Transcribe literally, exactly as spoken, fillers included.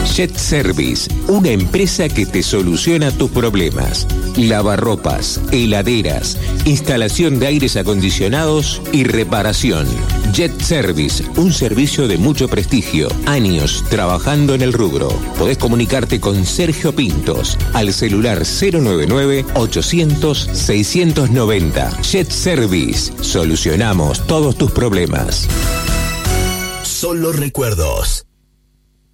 Jet Service, una empresa que te soluciona tus problemas. Lavarropas, heladeras, instalación de aires acondicionados y reparación. Jet Service, un servicio de mucho prestigio, años trabajando en el rubro. Podés comunicarte con Sergio Pintos al celular cero nueve nueve, ochocientos, seiscientos noventa. Jet Service, solucionamos todos tus problemas. Solo recuerdos.